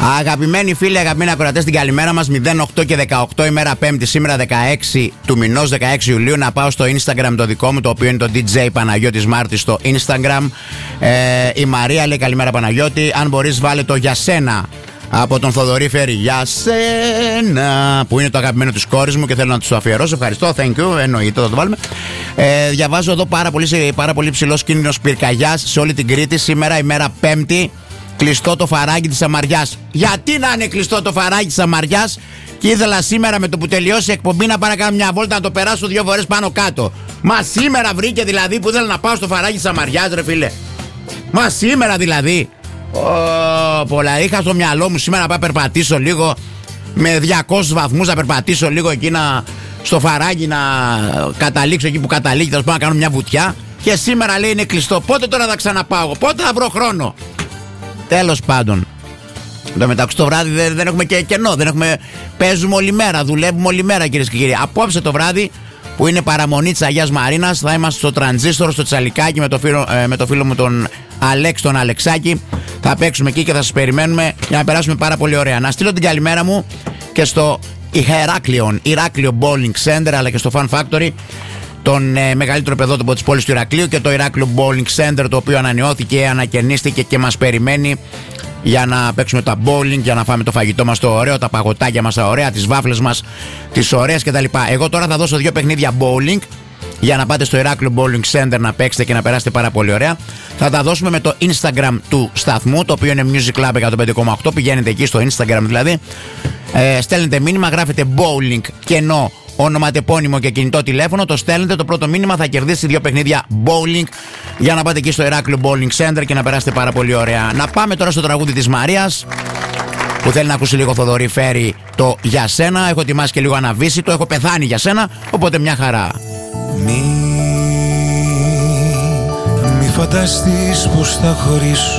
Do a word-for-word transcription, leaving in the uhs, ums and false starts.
Αγαπημένοι φίλοι, αγαπημένοι ακροατές, την καλημέρα μας. μηδέν οκτώ και δεκαοκτώ ημέρα Πέμπτη, σήμερα δεκαέξι του μηνός, δεκαέξι Ιουλίου. Να πάω στο Instagram το δικό μου, το οποίο είναι το ντι τζέι Παναγιώτης Μάρτης στο Instagram. ε, Η Μαρία λέει καλημέρα Παναγιώτη. Αν μπορείς βάλε το για σένα από τον Θοδωρή Φέρη. Για σένα, που είναι το αγαπημένο της κόρης μου και θέλω να τους το αφιερώσω. Ευχαριστώ, thank you, εννοείται, θα το βάλουμε. ε, Διαβάζω εδώ πάρα πολύ, πάρα πολύ ψηλός κίνδυνος πυρκαγιάς σε όλη την Κρήτη. Σήμερα ημέρα Πέμπτη. Κλειστό το φαράγγι της Αμαριάς. Γιατί να είναι κλειστό το φαράγγι της Αμαριάς? Και ήθελα σήμερα με το που τελειώσει η εκπομπή να πάω να κάνω μια βόλτα, να το περάσω δύο φορές πάνω κάτω. Μα σήμερα βρήκε δηλαδή που ήθελα να πάω στο φαράγγι της Αμαριάς, ρε φίλε. Μα σήμερα δηλαδή. Ω, πολλά. Είχα στο μυαλό μου σήμερα να πάω περπατήσω λίγο με διακόσιους βαθμούς, να περπατήσω λίγο εκεί να, στο φαράγγι, να καταλήξω εκεί που καταλήγει, θα να κάνω μια βουτιά. Και σήμερα λέει είναι κλειστό. Πότε τώρα θα ξαναπάω? Πότε θα βρω χρόνο? Τέλος πάντων. Το μεταξύ το βράδυ δεν, δεν έχουμε και κενό. Δεν έχουμε, παίζουμε όλη μέρα, δουλεύουμε όλη μέρα, κυρίες και κύριοι. Απόψε το βράδυ, που είναι παραμονή της Αγίας Μαρίνας, θα είμαστε στο Τρανζίστορο, στο Τσαλικάκι με το φίλο, ε, με το φίλο μου τον Αλέξη, τον Αλεξάκη. Θα παίξουμε εκεί και θα σας περιμένουμε για να περάσουμε πάρα πολύ ωραία. Να στείλω την καλημέρα μου και στο Ηράκλειο, Ηράκλειο Bowling Center, αλλά και στο Fun Factory, τον ε, μεγαλύτερο παιδότοπο της πόλης του Ηρακλείου, και το Ηράκλειο Bowling Center, το οποίο ανανεώθηκε, ανακαινίστηκε και μας περιμένει για να παίξουμε τα bowling, για να φάμε το φαγητό μας το ωραίο, τα παγωτάκια μας τα ωραία, τις βάφλες μας τις ωραίες κτλ. Εγώ τώρα θα δώσω δύο παιχνίδια bowling για να πάτε στο Ηράκλειο Bowling Center να παίξετε και να περάσετε πάρα πολύ ωραία. Θα τα δώσουμε με το Instagram του σταθμού, το οποίο είναι Music Club εκατόν πέντε κόμμα οκτώ. Πηγαίνετε εκεί στο Instagram δηλαδή, ε, στέλνετε μήνυμα, γράφετε bowling κενό ονοματεπώνυμο και κινητό τηλέφωνο, το στέλνετε, το πρώτο μήνυμα θα κερδίσει δύο παιχνίδια bowling για να πάτε εκεί στο Ηράκλειο Bowling Center και να περάσετε πάρα πολύ ωραία. Να πάμε τώρα στο τραγούδι της Μαρίας, που θέλει να ακούσει λίγο Θοδωρή Φέρη, το για σένα. Έχω ετοιμάσει και λίγο αναβίση, το έχω πεθάνει για σένα, οπότε μια χαρά. Μη, μη φανταστείς πως θα χωρίσω